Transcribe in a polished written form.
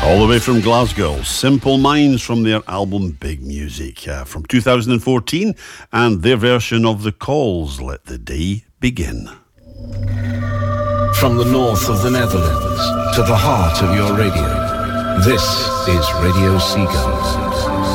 All the way from Glasgow, Simple Minds from their album Big Music from 2014 and their version of The Calls, Let the Day Begin. From the north of the Netherlands to the heart of your radio, this is Radio Seagull.